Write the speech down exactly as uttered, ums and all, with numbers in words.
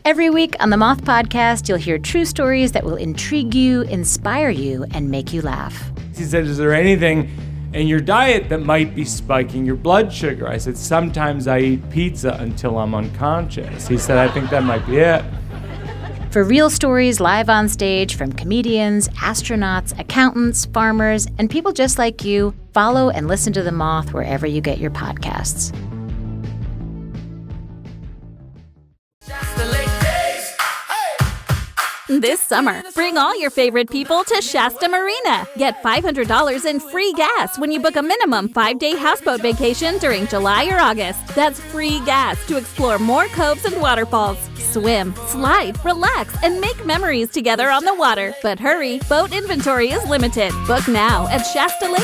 Every week on the Moth Podcast, you'll hear true stories that will intrigue you, inspire you, and make you laugh. He said, is there anything in your diet that might be spiking your blood sugar? I said, sometimes I eat pizza until I'm unconscious. He said, I think that might be it. For real stories live on stage from comedians, astronauts, accountants, farmers, and people just like you, follow and listen to The Moth wherever you get your podcasts. This summer, bring all your favorite people to Shasta Marina. Get five hundred dollars in free gas when you book a minimum five-day houseboat vacation during July or August. That's free gas to explore more coves and waterfalls. Swim, slide, relax, and make memories together on the water. But hurry, boat inventory is limited. Book now at Shasta Lake